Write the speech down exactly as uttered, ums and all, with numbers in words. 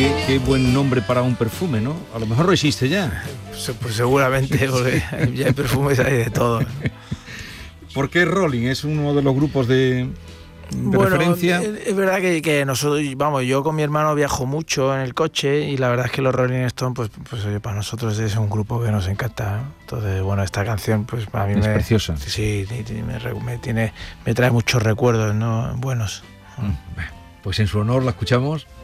qué, qué buen nombre para un perfume, ¿no? A lo mejor no existe ya. Pues, pues seguramente, porque ya hay perfumes ahí de todo. ¿Por qué Rolling? ¿Es uno de los grupos de, de bueno, referencia? Es, es verdad que, que nosotros, vamos, yo con mi hermano viajo mucho en el coche y la verdad es que los Rolling Stones, pues, pues oye, para nosotros es un grupo que nos encanta. Entonces, bueno, esta canción, pues a mí es me... preciosa. Sí, me, me, tiene, me trae muchos recuerdos, ¿no? Buenos. Pues en su honor la escuchamos.